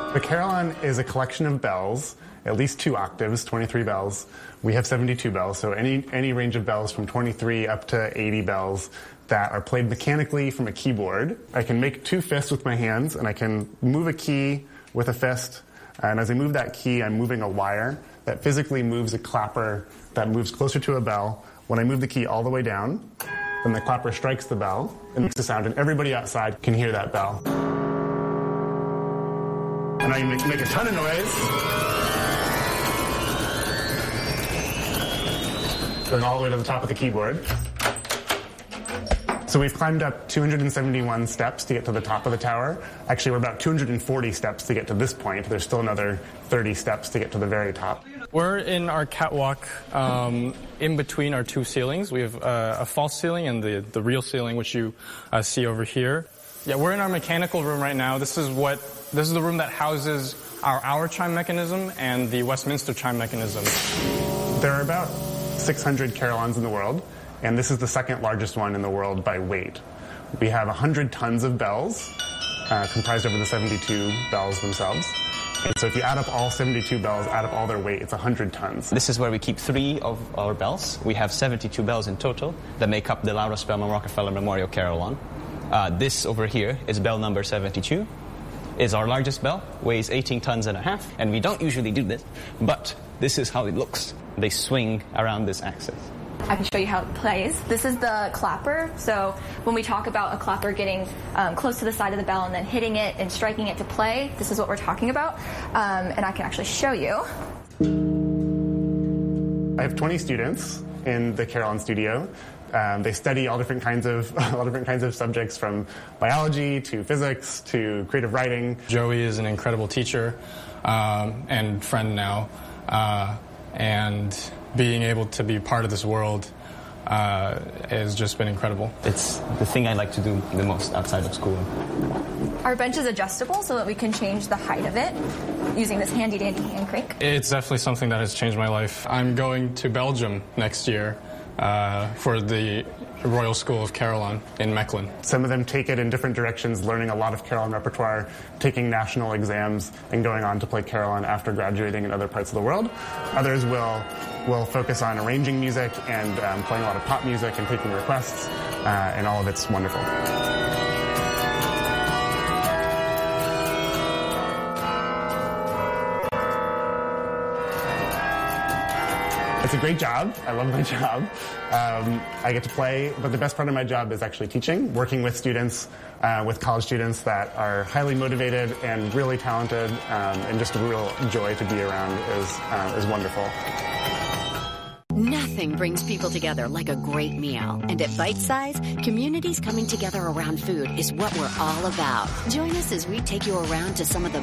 The carillon is a collection of bells, at least 2 octaves, 23 bells. We have 72 bells, so any range of bells from 23 up to 80 bells that are played mechanically from a keyboard. I can make 2 fists with my hands, and I can move a key with a fist. And as I move that key, I'm moving a wire that physically moves a clapper that moves closer to a bell. When I move the key all the way down, then the clapper strikes the bell and makes a sound, and everybody outside can hear that bell. And I make a ton of noise. Going all the way to the top of the keyboard. So we've climbed up 271 steps to get to the top of the tower. Actually, we're about 240 steps to get to this point. There's still another 30 steps to get to the very top. We're in our catwalk in between our 2 ceilings. We have a false ceiling and the real ceiling, which you see over here. Yeah, we're in our mechanical room right now. This is the room that houses our hour chime mechanism and the Westminster chime mechanism. There are about 600 carillons in the world, and this is the 2nd largest one in the world by weight. We have 100 tons of bells, comprised over the 72 bells themselves. And so if you add up all 72 bells, add up all their weight, it's 100 tons. This is where we keep 3 of our bells. We have 72 bells in total that make up the Laura Spelman Rockefeller Memorial Carillon. This over here is bell number 72. Is our largest bell, weighs 18 tons and a half, and we don't usually do this, but this is how it looks. They swing around this axis. I can show you how it plays. This is the clapper. So when we talk about a clapper getting close to the side of the bell and then hitting it and striking it to play, this is what we're talking about. And I can actually show you. I have 20 students in the carillon studio. They study all different kinds of subjects, from biology to physics to creative writing. Joey is an incredible teacher and friend now, and being able to be part of this world has just been incredible. It's the thing I like to do the most outside of school. Our bench is adjustable so that we can change the height of it using this handy-dandy hand crank. It's definitely something that has changed my life. I'm going to Belgium next year for the Royal School of Carillon in Mechelen. Some of them take it in different directions, learning a lot of carillon repertoire, taking national exams, and going on to play carillon after graduating in other parts of the world. Others will focus on arranging music and playing a lot of pop music and taking requests, and all of it's wonderful. It's a great job. I love my job. I get to play, but the best part of my job is actually teaching, working with students, with college students that are highly motivated and really talented, and just a real joy to be around is wonderful. Nothing brings people together like a great meal. And at Bite Size, communities coming together around food is what we're all about. Join us as we take you around to some of the